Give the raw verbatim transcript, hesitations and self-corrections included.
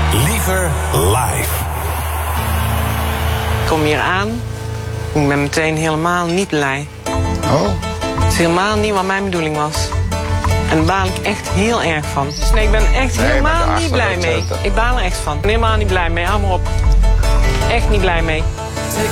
Lieve live. Ik kom hier aan. Ik ben meteen helemaal niet blij. Oh. Het is helemaal niet wat mijn bedoeling was. En daar baal ik echt heel erg van. Dus nee, ik ben echt Nee, helemaal maar de niet blij arts mee. moet het- Ik baal er echt van. Ik ben helemaal niet blij mee. Hou maar op. Echt niet blij mee.